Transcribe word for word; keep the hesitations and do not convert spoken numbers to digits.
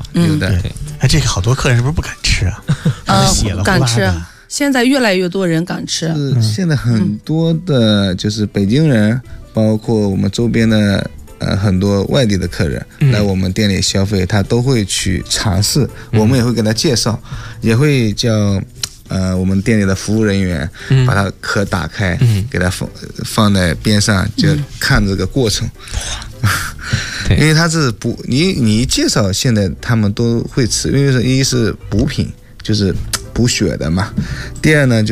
嗯、有的。 哎，这个好多客人是不是不敢吃啊？ 呃， 血了敢吃。现在越来越多人敢吃。 是现在很多的，就是北京人，嗯、包括我们周边的呃很多外地的客人、嗯、来我们店里消费，他都会去尝试，嗯、我们也会给他介绍，也会叫呃我们店里的服务人员、嗯、把它壳打开，嗯、给他放放在边上，就看这个过程。嗯因为它是补，你你一介绍，现在他们都会吃，因为是一是补品，就是补血的嘛。第二呢，就